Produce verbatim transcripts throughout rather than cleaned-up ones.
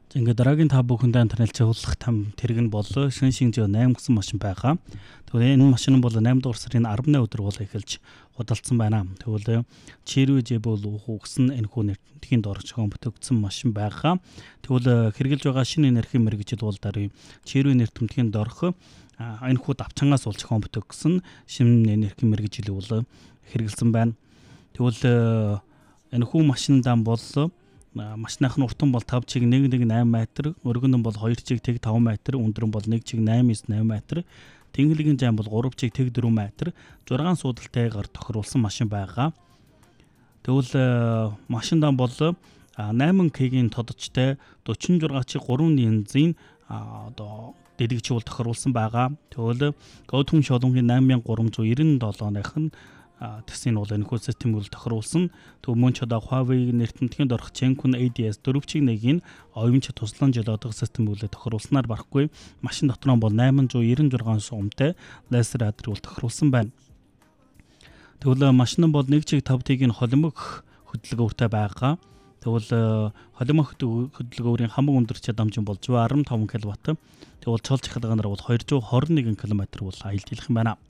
За ингээд дараагийн та бүхэндээ интернет зөвлөх там тэрэг нь бол шин шинжээ восемь гэсэн машин байгаа. Тэгвэл энэ машин бол восемь дугаар сарын арваны өдөр бол эхэлж худалдсан байна. Тэгвэл Chery бол үхсэн энэ хүн нэртгийн дорчгон бүтэгдсэн машин байгаа. Тэгвэл хэрэгжилж байгаа шинэ энерги мэргэжил бол даруй Chery нэртэмтгийн дорх энэ хүүд авчангаас бол зохион бүтэгсэн шинэ энерги мэргэжил бол хэрэгжилсэн байна. Тэгвэл энэ хүн машиндаа бол машиных нь уртан бол five чиг one one eight метр, өргөн нь бол two чиг тэг five метр, өндөр нь бол one чиг eight eight метр, тэнхлэгийн зам бол three чиг тэг four метр, six суудалтайгаар тохируулсан машин байгаа. Тэгвэл машиндаа бол eight кг-ийн тодочтой forty-six чиг three янзын одоо дэлгэч бол тохируулсан байгаа. Тэгвэл Gotham шолонгийн eight three nine seven-ных нь тэсийн бол энэ хүү систем бол тохируулсан. Төв мөн ч одоо Huawei нэртэмтгийн дорх Zenfone A D S four чиг one-ийн оюумч туслан жолоодох систем бол тохируулснаар барахгүй. Машин дотор нь бол eight ninety-six сумтай лазер радар бол тохируулсан байна. Тэгвэл машин нь бол one чиг five T-ийн холимог хөдөлгөөртэй байгаа. Тэгвэл холимог хөдөлгөөрийн хамгийн өндөр чадамж нь бол one hundred fifty киловатт. Тэгвэл цол чахалгаанаар бол two hundred twenty-one км бол аялж хэлэх юм байна.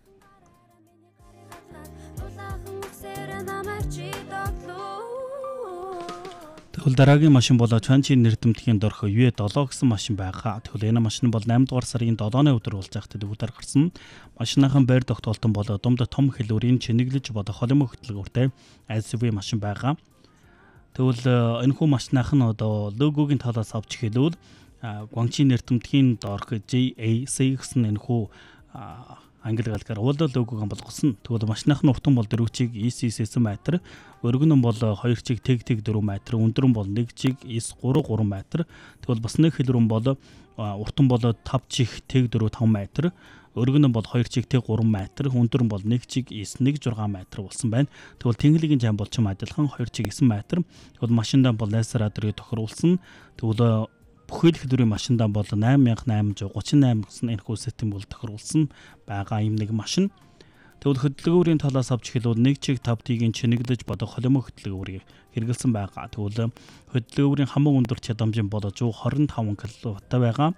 Тэгвэл дараагийн машин бол Chery нэртэмтгийн дорх U seven гэсэн машин байгаа. Тэгвэл энэ машин бол eight дугаар сарын seven-ны өдөр болж байхдаа дүүтэр гарсан. Машиныхан байр тогтоолтон бол дунд том хэлүүрийн чинэглэж бодох холимог хөдөлгөөртэй S U V машин байгаа. Тэгвэл энэ хүү машиных нь одоо логогийн талаас авч хэлвэл Guangxi нэртэмтгийн дорх J A C гэсэн энэ хүү англи галгаар уулда логог болгосон. Тэгвэл машиных нь уртан бол four чиг nine nine метр, өргөн нь бол two чиг тэг тэг four метр, өндөр нь бол one чиг nine three three метр. Тэгвэл бас нэг хэлбэр нь бол уртан бол five чиг тэг four five метр, өргөн нь бол two чиг тэг three метр, өндөр нь бол one чиг nine one six метр болсон байна. Тэгвэл тэнхлэгийн зам бол ч юм адилхан two чиг nine метр. Тэгвэл машиндаа бол лазер радрыг тохируулсан. Тэгвэл бүхэл хэлбэрийн машиндаа бол eight eight three eight гэсэн энэ хүү систем бол тохируулсан байгаа юм нэг машин. Тэгвэл хөдөлгөөрийн талаас авч хэлбэл one чиг five T-ийн чинэглэж бодох холимог хөдөлгөөрийг хэрэгэлсэн байгаа. Тэгвэл хөдөлгөөрийн хамгийн өндөр чадамж нь бол one hundred twenty-five киловатт байгаа.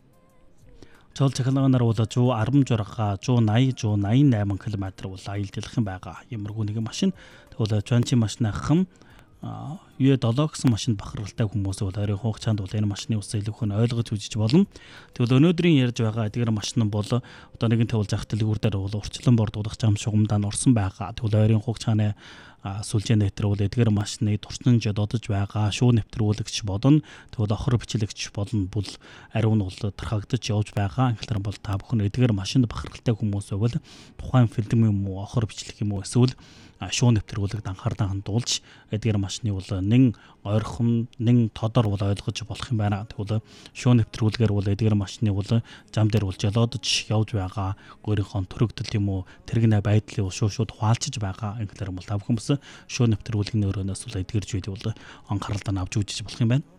Цол чахалгаанаар бол one sixty, one eighty, one eighty-eight км бол аялж хэлэх юм байгаа. Ямаргүй нэг машин. Тэгвэл Chery машиныхан U seven гэсэн машинд бахархалтай хүмүүс бол ойрын хугацаанд бол энэ машины усаа илүү хүн ойлгож үзэж болно. Тэгвэл өнөөдрийн ярьж байгаа эдгээр машин нь бол одоо нэгэн тавилж ах дэлгүүр дээр бол урчлан бордуулах зам шугамдаа орсон байгаа. Тэгвэл ойрын хугацааны сүлжээ нэвтэр бол эдгээр машины турсан жодож байгаа шуу нэвтрүүлэгч бодно. Тэгвэл охор бичлэгч болно бол ариун бол тархагдаж явж байгаа. Инхлээр бол та бүхэн эдгээр машинд бахархалтай хүмүүс байвал тухайн фильм юм уу, охор бичлэг юм уу, эсвэл шуу нэвтрүүлэгт анхаарлаа хандуулж эдгээр машины бол нэн ойрхон нэн тодор бол ойлгож болох юм байна. Тэгвэл шуу нэвтрүүлгээр бол эдгээр машины бол зам дээр бол жолоодож явж байгаа өөрийнхөө төрөгдөл юм уу, тэрэгнэ байдлыг шууд шууд хуваалцж байгаа. Инхлээр бол та бүхэн бас шуу нэвтрүүлгийн өрөөнөөс бол эдгэрж үйд бол анхаарлаа авч үзэж болох юм байна.